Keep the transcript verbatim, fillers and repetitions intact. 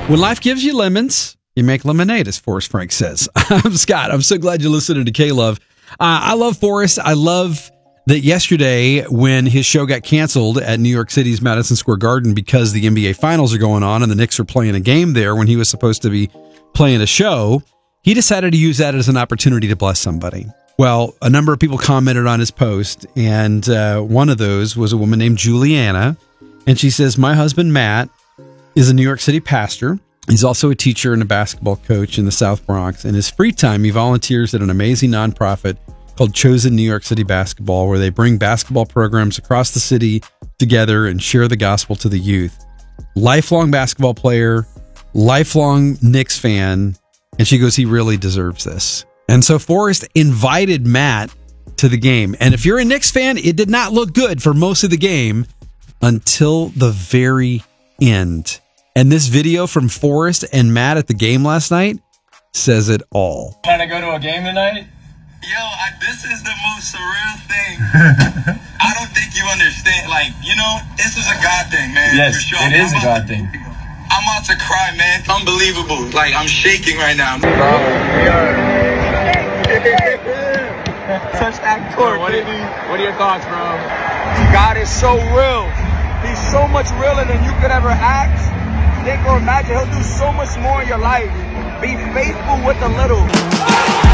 When life gives you lemons, you make lemonade, as Forrest Frank says. I'm Scott. I'm so glad you're listening to K-Love. Uh, I love Forrest. I love that yesterday when his show got canceled at New York City's Madison Square Garden because the N B A Finals are going on and the Knicks are playing a game there when he was supposed to be playing a show, he decided to use that as an opportunity to bless somebody. Well, a number of people commented on his post, and uh, one of those was a woman named Juliana, and she says, my husband, Matt, is a New York City pastor. He's also a teacher and a basketball coach in the South Bronx. In his free time, he volunteers at an amazing nonprofit called Chosen New York City Basketball, where they bring basketball programs across the city together and share the gospel to the youth. Lifelong basketball player, lifelong Knicks fan, and she goes, he really deserves this. And so Forrest invited Matt to the game. And if you're a Knicks fan, it did not look good for most of the game until the very end. And this video from Forrest and Matt at the game last night says it all. Trying to go to a game tonight? Yo, I, this is the most surreal thing. I don't think you understand. Like, you know, this is a God thing, man. Yes, for sure. it is I'm a God to, thing. I'm about to cry, man. Unbelievable. Like, I'm shaking right now. Touch that court, what, baby. Are, what are your thoughts, bro? God is so real. He's so much realer than you could ever ask, think, or imagine. He'll do so much more in your life. Be faithful with the little.